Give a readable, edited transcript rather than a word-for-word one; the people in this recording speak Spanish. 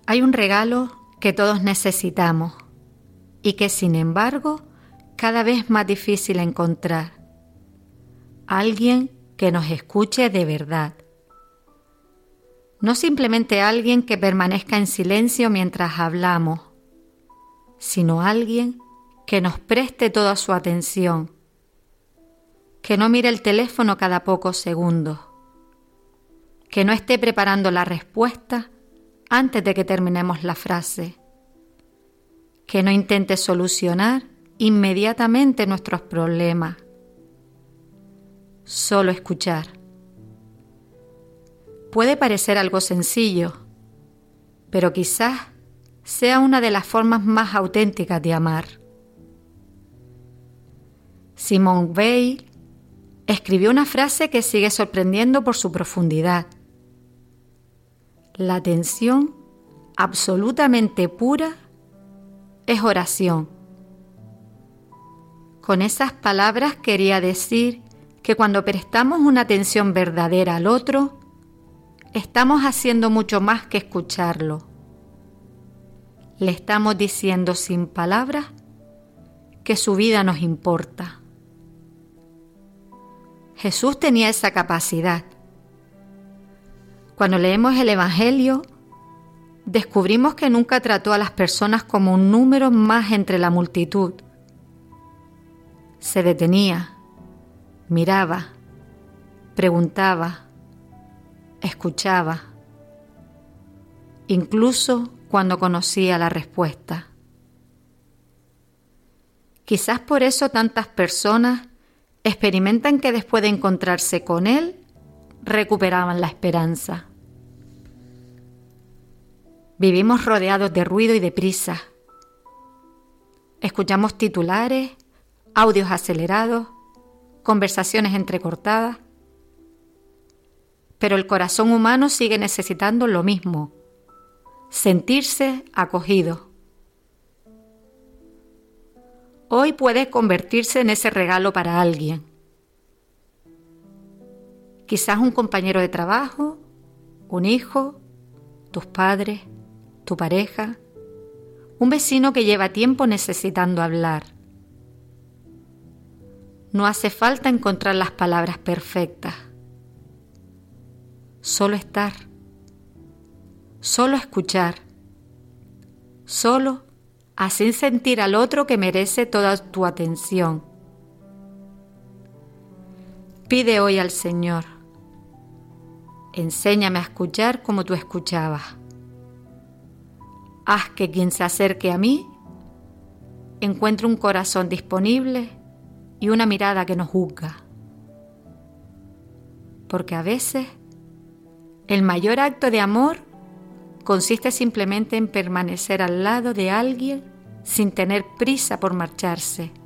Hay un regalo que todos necesitamos y que, sin embargo, cada vez es más difícil encontrar. Alguien que nos escuche de verdad. No simplemente alguien que permanezca en silencio mientras hablamos, sino alguien que nos preste toda su atención, que no mire el teléfono cada pocos segundos, que no esté preparando la respuesta antes de que terminemos la frase, que no intente solucionar inmediatamente nuestros problemas. Solo escuchar. Puede parecer algo sencillo, pero quizás sea una de las formas más auténticas de amar. Simone Weil escribió una frase que sigue sorprendiendo por su profundidad. La atención absolutamente pura es oración. Con esas palabras quería decir que cuando prestamos una atención verdadera al otro, estamos haciendo mucho más que escucharlo. Le estamos diciendo sin palabras que su vida nos importa. Jesús tenía esa capacidad. Cuando leemos el Evangelio, descubrimos que nunca trató a las personas como un número más entre la multitud. Se detenía, miraba, preguntaba, escuchaba, incluso cuando conocía la respuesta. Quizás por eso tantas personas experimentan que después de encontrarse con Él, recuperaban la esperanza. Vivimos rodeados de ruido y de prisa. Escuchamos titulares, audios acelerados, conversaciones entrecortadas. Pero el corazón humano sigue necesitando lo mismo: sentirse acogido. Hoy puede convertirse en ese regalo para alguien. Quizás un compañero de trabajo, un hijo, tus padres, tu pareja, un vecino que lleva tiempo necesitando hablar. No hace falta encontrar las palabras perfectas. Solo estar, solo escuchar, solo hacer sentir al otro que merece toda tu atención. Pide hoy al Señor: enséñame a escuchar como tú escuchabas. Haz que quien se acerque a mí encuentre un corazón disponible y una mirada que no juzga. Porque a veces el mayor acto de amor consiste simplemente en permanecer al lado de alguien sin tener prisa por marcharse.